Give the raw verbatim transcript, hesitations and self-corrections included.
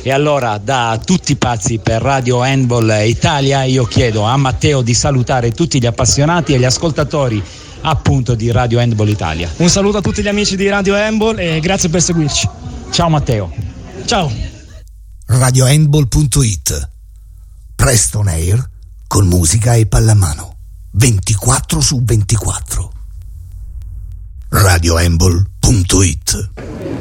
E allora, da tutti pazzi per Radio Handball Italia, io chiedo a Matteo di salutare tutti gli appassionati e gli ascoltatori appunto di Radio Handball Italia. Un saluto a tutti gli amici di Radio Handball e grazie per seguirci. Ciao Matteo. Ciao. radio handball punto it. Presto on air con musica e pallamano ventiquattro su ventiquattro. radio handball punto it.